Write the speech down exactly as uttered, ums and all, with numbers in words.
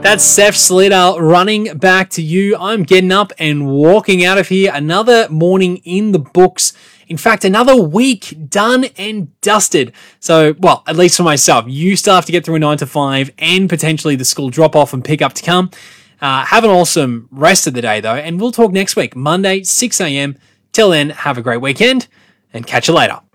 That's Seth Slater running back to you. I'm getting up and walking out of here. Another morning in the books. In fact, another week done and dusted. So, well, at least for myself, you still have to get through a nine to five and potentially the school drop off and pick up to come. Uh, have an awesome rest of the day though, and we'll talk next week, Monday, six a.m. Till then, have a great weekend and catch you later.